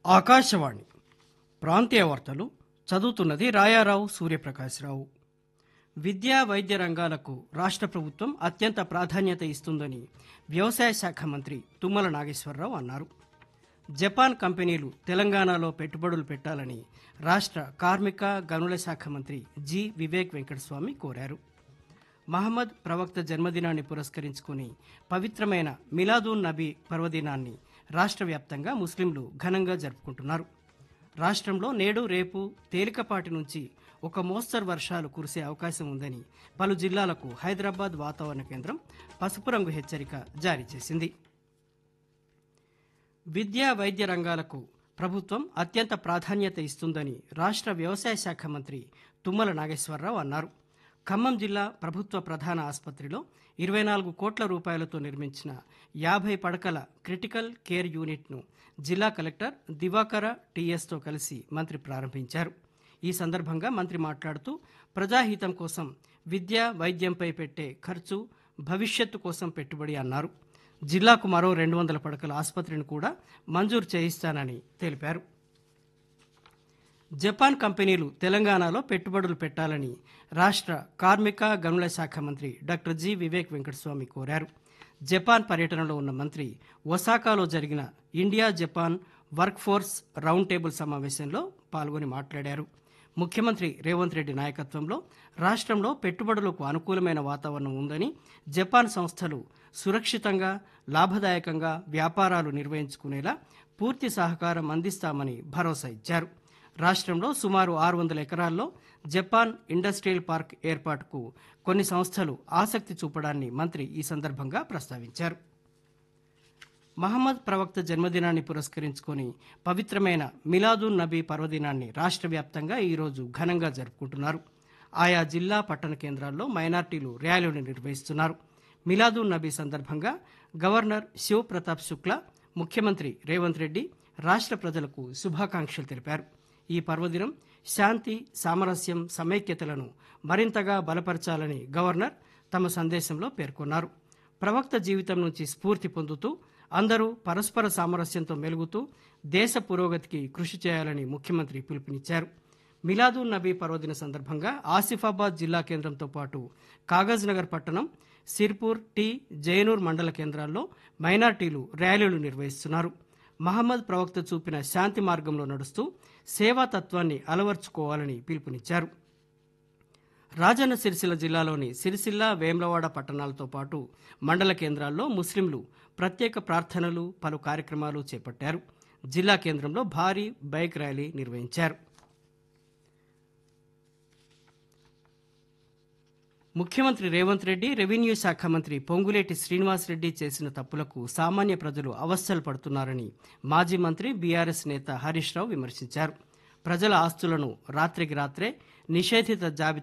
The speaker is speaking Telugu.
ఆకాశవాణి ప్రాంతీయ వార్తలు చదువుతున్నది రాయారావు సూర్యప్రకాశ్రావు. విద్యా వైద్య రంగాలకు రాష్ట్ర ప్రభుత్వం అత్యంత ప్రాధాన్యత ఇస్తుందని వ్యవసాయ శాఖ మంత్రి తుమ్మల నాగేశ్వరరావు అన్నారు. జపాన్ కంపెనీలు తెలంగాణలో పెట్టుబడులు పెట్టాలని రాష్ట్ర కార్మిక గనుల శాఖ మంత్రి జి వివేక్ వెంకటస్వామి కోరారు. మహమ్మద్ ప్రవక్త జన్మదినాన్ని పురస్కరించుకుని పవిత్రమైన మిలాదూన్ నబీ పర్వదినాన్ని రాష్ట్ర వ్యాప్తంగా ముస్లింలు ఘనంగా జరుపుకుంటున్నారు. రాష్ట్రంలో నేడు రేపు తేలికపాటి నుంచి ఒక మోస్తరు వర్షాలు కురిసే అవకాశం ఉందని పలు జిల్లాలకు హైదరాబాద్ వాతావరణ కేంద్రం పసుపు రంగు హెచ్చరిక జారీ చేసింది. విద్యా వైద్య రంగాలకు ప్రభుత్వం అత్యంత ప్రాధాన్యత ఇస్తుందని రాష్ట్ర వ్యవసాయ శాఖ మంత్రి తుమ్మల నాగేశ్వరరావు అన్నారు. ఖమ్మం జిల్లా ప్రభుత్వ ప్రధాన ఆసుపత్రిలో 24 కోట్ల రూపాయలతో నిర్మించిన 50 పడకల క్రిటికల్ కేర్ యూనిట్ను జిల్లా కలెక్టర్ దివాకర టీఎస్తో కలిసి మంత్రి ప్రారంభించారు. ఈ సందర్భంగా మంత్రి మాట్లాడుతూ ప్రజాహితం కోసం విద్య వైద్యంపై పెట్టే ఖర్చు భవిష్యత్తు కోసం పెట్టుబడి అన్నారు. జిల్లాకు మరో 200 పడకల ఆసుపత్రిని కూడా మంజూరు చేయిస్తానని తెలిపారు. జపాన్ కంపెనీలు తెలంగాణలో పెట్టుబడులు పెట్టాలని రాష్ట్ర కార్మిక గనుల శాఖ మంత్రి డాక్టర్ జి వివేక్ వెంకటస్వామి కోరారు. జపాన్ పర్యటనలో ఉన్న మంత్రి ఒసాకాలో జరిగిన India Japan work force round table సమావేశంలో పాల్గొని మాట్లాడారు. ముఖ్యమంత్రి రేవంత్ రెడ్డి నాయకత్వంలో రాష్ట్రంలో పెట్టుబడులకు అనుకూలమైన వాతావరణం ఉందని, జపాన్ సంస్థలు సురక్షితంగా లాభదాయకంగా వ్యాపారాలు నిర్వహించుకునేలా పూర్తి సహకారం అందిస్తామని భరోసా ఇచ్చారు. రాష్ట్రంలో సుమారు 600 ఎకరాల్లో జపాన్ ఇండస్ట్రియల్ పార్క్ ఏర్పాటుకు కొన్ని సంస్థలు ఆసక్తి చూపడాన్ని మంత్రి ఈ సందర్భంగా ప్రస్తావించారు. మహమ్మద్ ప్రవక్త జన్మదినాన్ని పురస్కరించుకొని పవిత్రమైన మిలాదూన్ నబీ పర్వదినాన్ని రాష్ట్ర వ్యాప్తంగా ఈరోజు ఘనంగా జరుపుకుంటున్నారు. ఆయా జిల్లా పట్టణ కేంద్రాల్లో మైనార్టీలు ర్యాలీలు నిర్వహిస్తున్నారు. మిలాదూన్ నబీ సందర్భంగా గవర్నర్ శివ్ ప్రతాప్ శుక్లా, ముఖ్యమంత్రి రేవంత్ రెడ్డి రాష్ట్ర ప్రజలకు శుభాకాంక్షలు తెలిపారు. ఈ పర్వదినం శాంతి, సామరస్యం, సమైక్యతలను మరింతగా బలపరచాలని గవర్నర్ తమ సందేశంలో పేర్కొన్నారు. ప్రవక్త జీవితం నుంచి స్ఫూర్తి పొందుతూ అందరూ పరస్పర సామరస్యంతో మెలుగుతూ దేశ పురోగతికి కృషి చేయాలని ముఖ్యమంత్రి పిలుపునిచ్చారు. మిలాదూన్ నబీ పర్వదిన సందర్భంగా ఆసిఫాబాద్ జిల్లా కేంద్రంతో పాటు కాగజ్ నగర్ పట్టణం, సిర్పూర్, టీ, జైనూర్ మండల కేంద్రాల్లో మైనార్టీలు ర్యాలీలు నిర్వహిస్తున్నారు. మహమ్మద్ ప్రవక్త చూపిన శాంతి మార్గంలో నడుస్తూ సేవాతత్వాన్ని అలవర్చుకోవాలని పిలుపునిచ్చారు. రాజన్న సిరిసిల్ల జిల్లాలోని సిరిసిల్ల, వేములవాడ పట్టణాలతో పాటు మండల కేంద్రాల్లో ముస్లింలు ప్రత్యేక ప్రార్థనలు, పలు కార్యక్రమాలు చేపట్టారు. జిల్లా కేంద్రంలో భారీ బైక్ ర్యాలీ నిర్వహించారు. ముఖ్యమంత్రి రేవంత్ రెడ్డి, రెవెన్యూ శాఖ మంత్రి పొంగులేటి శ్రీనివాసరెడ్డి చేసిన తప్పులకు సామాన్య ప్రజలు అవస్థలు పడుతున్నారని మాజీ మంత్రి బీఆర్ఎస్ నేత హరీష్ రావు విమర్శించారు. ప్రజల ఆస్తులను రాత్రికి రాత్రే నిషేధిత జాబితా